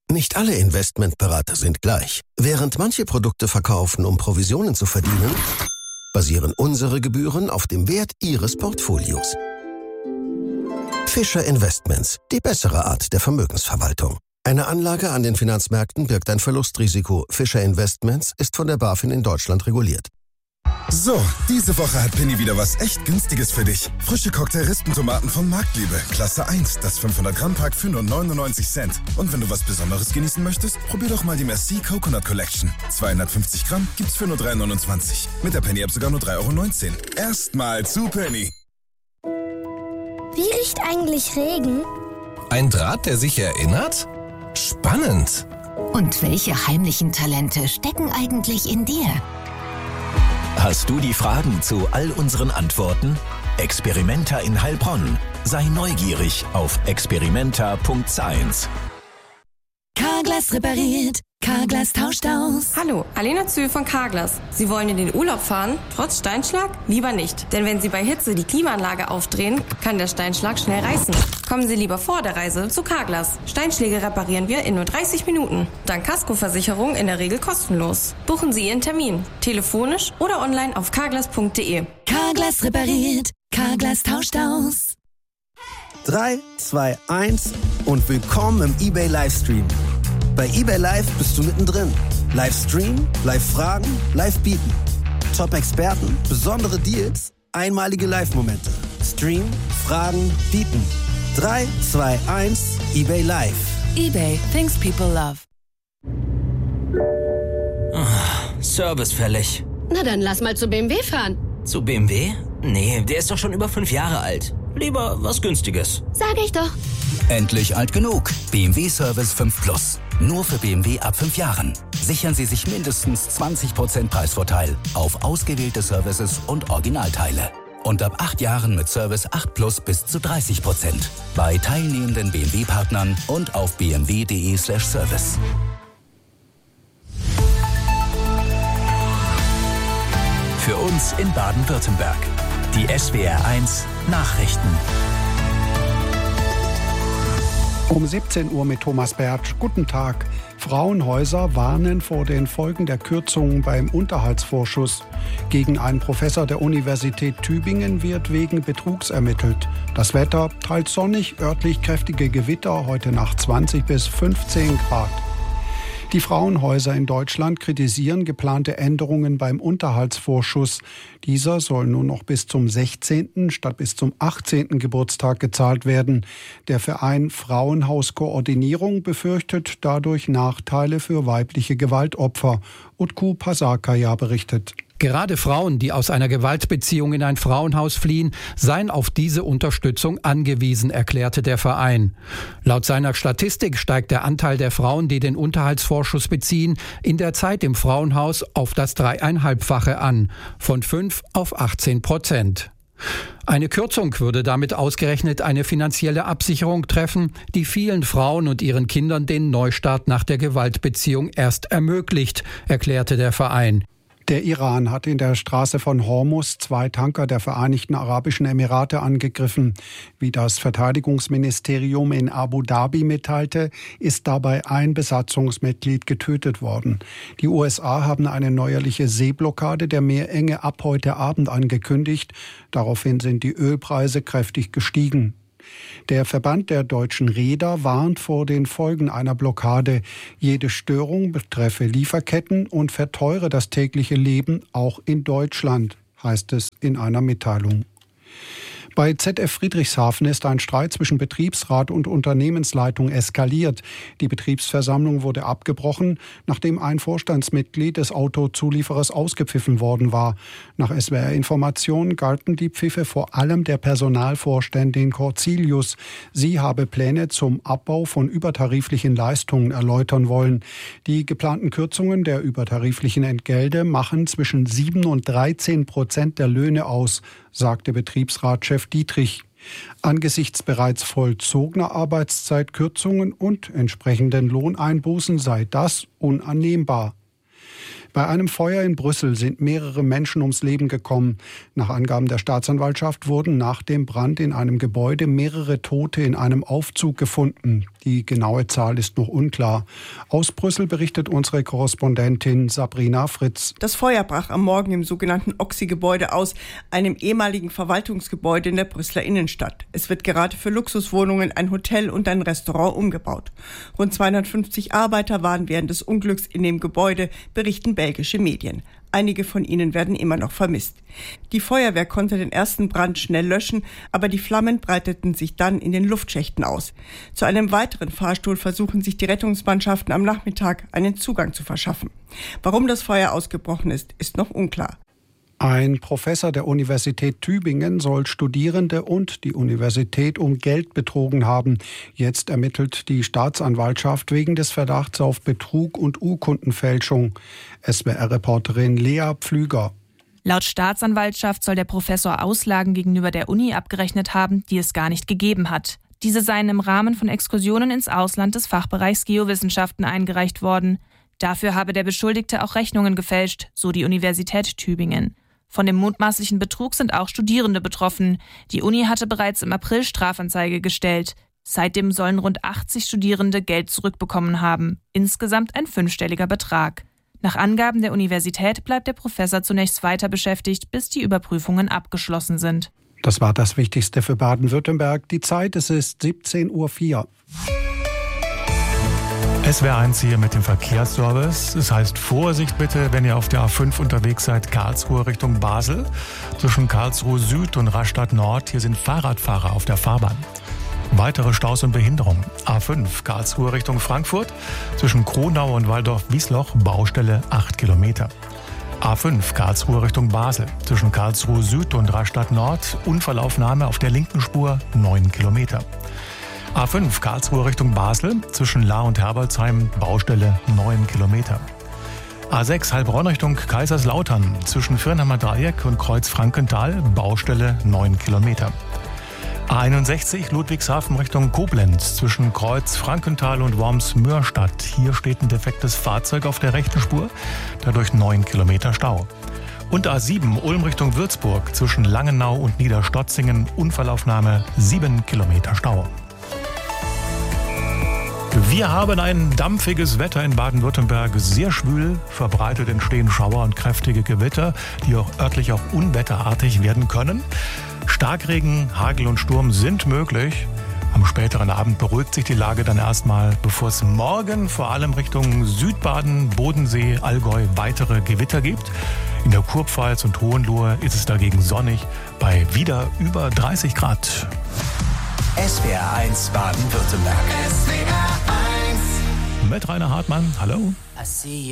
Nicht alle Investmentberater sind gleich. Während manche Produkte verkaufen, um Provisionen zu verdienen, basieren unsere Gebühren auf dem Wert Ihres Portfolios. Fischer Investments, die bessere Art der Vermögensverwaltung. Eine Anlage an den Finanzmärkten birgt ein Verlustrisiko. Fischer Investments ist von der BaFin in Deutschland reguliert. So, diese Woche hat Penny wieder was echt Günstiges für dich. Frische Cocktail-Rispentomaten von Marktliebe. Klasse 1, das 500-Gramm-Pack für nur 99 Cent. Und wenn du was Besonderes genießen möchtest, probier doch mal die Merci Coconut Collection. 250 Gramm gibt's für nur 3,29. Mit der Penny-App sogar nur 3,19 €. Erstmal zu Penny. Wie riecht eigentlich Regen? Ein Draht, der sich erinnert? Spannend. Und welche heimlichen Talente stecken eigentlich in dir? Hast du die Fragen zu all unseren Antworten? Experimenta in Heilbronn. Sei neugierig auf experimenta.science. Carglass repariert, Carglass tauscht aus. Hallo, Alena Zühl von Carglass. Sie wollen in den Urlaub fahren, trotz Steinschlag? Lieber nicht. Denn wenn Sie bei Hitze die Klimaanlage aufdrehen, kann der Steinschlag schnell reißen. Kommen Sie lieber vor der Reise zu Carglass. Steinschläge reparieren wir in nur 30 Minuten. Dank Kaskoversicherung in der Regel kostenlos. Buchen Sie Ihren Termin. Telefonisch oder online auf carglass.de. Carglass repariert, Carglass tauscht aus. 3, 2, 1 und willkommen im eBay Livestream. Bei eBay Live bist du mittendrin. Livestream, Live-Fragen, Live-Bieten. Top-Experten, besondere Deals, einmalige Live-Momente. Stream, Fragen, Bieten. 3, 2, 1, eBay Live. eBay, things people love. Service fällig. Na dann lass mal zu BMW fahren. Zu BMW? Nee, der ist doch schon über 5 Jahre alt. Lieber was Günstiges. Sag ich doch. Endlich alt genug. BMW Service 5 Plus. Nur für BMW ab 5 Jahren. Sichern Sie sich mindestens 20% Preisvorteil auf ausgewählte Services und Originalteile. Und ab 8 Jahren mit Service 8 Plus bis zu 30%. Bei teilnehmenden BMW-Partnern und auf bmw.de/service. Für uns in Baden-Württemberg. Die SWR1 Nachrichten. Um 17 Uhr mit Thomas Bertsch. Guten Tag. Frauenhäuser warnen vor den Folgen der Kürzungen beim Unterhaltsvorschuss. Gegen einen Professor der Universität Tübingen wird wegen Betrugs ermittelt. Das Wetter teils sonnig, örtlich kräftige Gewitter, heute Nacht 20 bis 15 Grad. Die Frauenhäuser in Deutschland kritisieren geplante Änderungen beim Unterhaltsvorschuss. Dieser soll nur noch bis zum 16. statt bis zum 18. Geburtstag gezahlt werden. Der Verein Frauenhauskoordinierung befürchtet dadurch Nachteile für weibliche Gewaltopfer. Utku Pasakaya berichtet. Gerade Frauen, die aus einer Gewaltbeziehung in ein Frauenhaus fliehen, seien auf diese Unterstützung angewiesen, erklärte der Verein. Laut seiner Statistik steigt der Anteil der Frauen, die den Unterhaltsvorschuss beziehen, in der Zeit im Frauenhaus auf das 3,5-fache an, von 5 auf 18%. Eine Kürzung würde damit ausgerechnet eine finanzielle Absicherung treffen, die vielen Frauen und ihren Kindern den Neustart nach der Gewaltbeziehung erst ermöglicht, erklärte der Verein. Der Iran hat in der Straße von Hormuz 2 Tanker der Vereinigten Arabischen Emirate angegriffen. Wie das Verteidigungsministerium in Abu Dhabi mitteilte, ist dabei ein Besatzungsmitglied getötet worden. Die USA haben eine neuerliche Seeblockade der Meerenge ab heute Abend angekündigt. Daraufhin sind die Ölpreise kräftig gestiegen. Der Verband der deutschen Reeder warnt vor den Folgen einer Blockade. Jede Störung betreffe Lieferketten und verteure das tägliche Leben auch in Deutschland, heißt es in einer Mitteilung. Bei ZF Friedrichshafen ist ein Streit zwischen Betriebsrat und Unternehmensleitung eskaliert. Die Betriebsversammlung wurde abgebrochen, nachdem ein Vorstandsmitglied des Autozulieferers ausgepfiffen worden war. Nach SWR-Informationen galten die Pfiffe vor allem der Personalvorständin Corzilius. Sie habe Pläne zum Abbau von übertariflichen Leistungen erläutern wollen. Die geplanten Kürzungen der übertariflichen Entgelte machen zwischen 7 und 13% der Löhne aus, sagte Betriebsratschef Dietrich. Angesichts bereits vollzogener Arbeitszeitkürzungen und entsprechenden Lohneinbußen sei das unannehmbar. Bei einem Feuer in Brüssel sind mehrere Menschen ums Leben gekommen. Nach Angaben der Staatsanwaltschaft wurden nach dem Brand in einem Gebäude mehrere Tote in einem Aufzug gefunden. Die genaue Zahl ist noch unklar. Aus Brüssel berichtet unsere Korrespondentin Sabrina Fritz. Das Feuer brach am Morgen im sogenannten Oxy-Gebäude aus, einem ehemaligen Verwaltungsgebäude in der Brüsseler Innenstadt. Es wird gerade für Luxuswohnungen, ein Hotel und ein Restaurant umgebaut. Rund 250 Arbeiter waren während des Unglücks in dem Gebäude, berichten belgische Medien. Einige von ihnen werden immer noch vermisst. Die Feuerwehr konnte den ersten Brand schnell löschen, aber die Flammen breiteten sich dann in den Luftschächten aus. Zu einem weiteren Fahrstuhl versuchen sich die Rettungsmannschaften am Nachmittag einen Zugang zu verschaffen. Warum das Feuer ausgebrochen ist, ist noch unklar. Ein Professor der Universität Tübingen soll Studierende und die Universität um Geld betrogen haben. Jetzt ermittelt die Staatsanwaltschaft wegen des Verdachts auf Betrug und Urkundenfälschung. SWR-Reporterin Lea Pflüger. Laut Staatsanwaltschaft soll der Professor Auslagen gegenüber der Uni abgerechnet haben, die es gar nicht gegeben hat. Diese seien im Rahmen von Exkursionen ins Ausland des Fachbereichs Geowissenschaften eingereicht worden. Dafür habe der Beschuldigte auch Rechnungen gefälscht, so die Universität Tübingen. Von dem mutmaßlichen Betrug sind auch Studierende betroffen. Die Uni hatte bereits im April Strafanzeige gestellt. Seitdem sollen rund 80 Studierende Geld zurückbekommen haben. Insgesamt ein 5-stelliger Betrag. Nach Angaben der Universität bleibt der Professor zunächst weiter beschäftigt, bis die Überprüfungen abgeschlossen sind. Das war das Wichtigste für Baden-Württemberg. Die Zeit, es ist 17:04 Uhr. SWR1 hier mit dem Verkehrsservice. Es heißt Vorsicht bitte, wenn ihr auf der A5 unterwegs seid, Karlsruhe Richtung Basel. Zwischen Karlsruhe Süd und Rastatt Nord, hier sind Fahrradfahrer auf der Fahrbahn. Weitere Staus und Behinderungen. A5 Karlsruhe Richtung Frankfurt. Zwischen Kronau und Waldorf-Wiesloch, Baustelle 8 Kilometer. A5 Karlsruhe Richtung Basel. Zwischen Karlsruhe Süd und Rastatt Nord, Unfallaufnahme auf der linken Spur 9 Kilometer. A5 Karlsruhe Richtung Basel, zwischen Lahr und Herbolzheim, Baustelle 9 Kilometer. A6 Heilbronn Richtung Kaiserslautern, zwischen Firnheimer Dreieck und Kreuz Frankenthal, Baustelle 9 Kilometer. A61 Ludwigshafen Richtung Koblenz, zwischen Kreuz Frankenthal und Worms-Mörstadt. Hier steht ein defektes Fahrzeug auf der rechten Spur, dadurch 9 Kilometer Stau. Und A7 Ulm Richtung Würzburg, zwischen Langenau und Niederstotzingen, Unfallaufnahme 7 Kilometer Stau. Wir haben ein dampfiges Wetter in Baden-Württemberg, sehr schwül, verbreitet entstehen Schauer und kräftige Gewitter, die auch örtlich auch unwetterartig werden können. Starkregen, Hagel und Sturm sind möglich. Am späteren Abend beruhigt sich die Lage dann erstmal, bevor es morgen vor allem Richtung Südbaden, Bodensee, Allgäu weitere Gewitter gibt. In der Kurpfalz und Hohenlohe ist es dagegen sonnig bei wieder über 30 Grad. SWR1 Baden-Württemberg. Mit Rainer Hartmann, hallo.